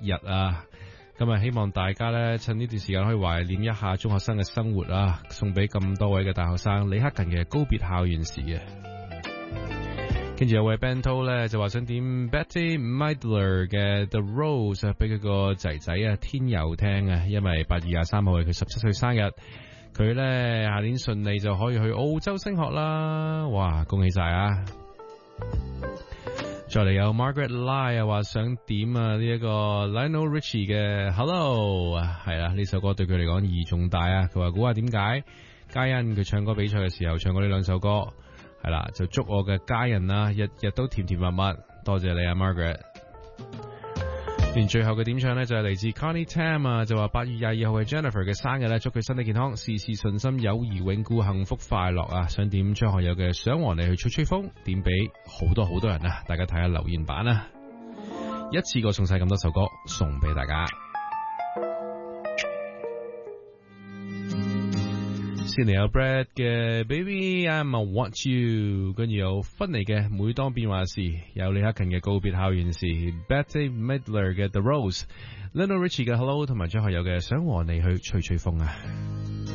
日啊！今日希望大家咧趁呢段時間可以懷念一下中學生嘅生活啊，送俾咁多位嘅大學生李克勤嘅告別校園時啊！跟住有位 Bento 咧就話想點 Bette Midler 嘅 The Rose 俾佢個仔仔啊天佑聽啊，因為8月23號係佢17歲生日，佢咧下年順利就可以去澳洲升學啦，哇恭喜晒啊！再嚟有 Margaret Lai 啊，話想點啊呢一個 Lionel Richie 嘅 Hello 啊，係啦，呢首歌對佢嚟講意義重大啊！佢話估下點解嘉欣佢唱歌比賽嘅時候唱過呢兩首歌，係啦，就祝我嘅家人啊日日都甜甜蜜蜜，多謝你啊 Margaret。連最後嘅點唱呢，就係嚟自 Connie Tam 啊，就話8月22號係 Jennifer 嘅生日咧，祝佢身體健康，事事順心，友誼永固，幸福快樂啊！想點張學友嘅想和你去吹吹風，點俾好多人啊！大家睇下留言版啊，一次過送晒咁多首歌送俾大家。先嚟有 Brad 嘅 Baby I'm a Want You， 跟住有芬妮嘅每當變幻時，有李克勤嘅告別校園時， Bette Midler 嘅 The Rose， Lionel Richie 嘅 Hello， 同埋張學友嘅想和你去吹吹風啊！